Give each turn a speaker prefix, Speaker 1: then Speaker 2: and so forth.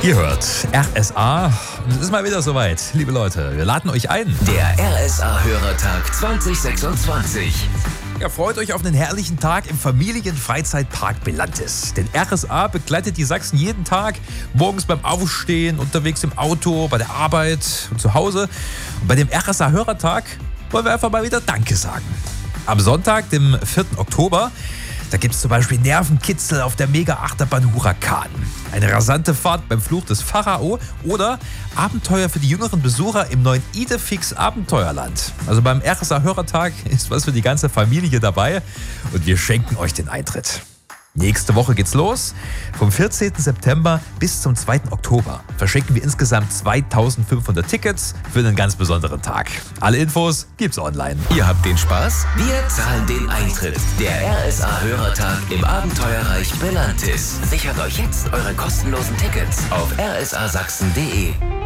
Speaker 1: Ihr hört RSA und es ist mal wieder soweit. Liebe Leute, wir laden euch ein.
Speaker 2: Der RSA-Hörertag 2026.
Speaker 1: Ja, freut euch auf einen herrlichen Tag im Familienfreizeitpark Belantis. Denn RSA begleitet die Sachsen jeden Tag, morgens beim Aufstehen, unterwegs im Auto, bei der Arbeit und zu Hause. Und bei dem RSA-Hörertag wollen wir einfach mal wieder Danke sagen. Am Sonntag, dem 4. Oktober, da gibt es zum Beispiel Nervenkitzel auf der Mega-Achterbahn Huracan, eine rasante Fahrt beim Fluch des Pharao oder Abenteuer für die jüngeren Besucher im neuen Idefix Abenteuerland. Also beim RSA-Hörertag ist was für die ganze Familie dabei und wir schenken euch den Eintritt. Nächste Woche geht's los. Vom 14. September bis zum 2. Oktober verschenken wir insgesamt 2500 Tickets für einen ganz besonderen Tag. Alle Infos gibt's online.
Speaker 2: Ihr habt den Spaß? Wir zahlen den Eintritt. Der RSA-Hörertag im Abenteuerreich Belantis. Sichert euch jetzt eure kostenlosen Tickets auf rsasachsen.de.